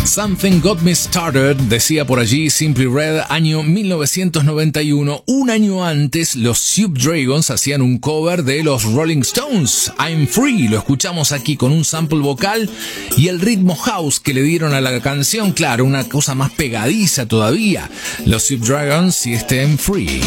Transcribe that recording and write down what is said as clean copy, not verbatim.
Something Got Me Started, decía por allí Simply Red, año 1991. Un año antes, los Soup Dragons hacían un cover de los Rolling Stones, I'm Free. Lo escuchamos aquí con un sample vocal y el ritmo house que le dieron a la canción, claro, una cosa más pegadiza todavía. Los Soup Dragons y I'm Free.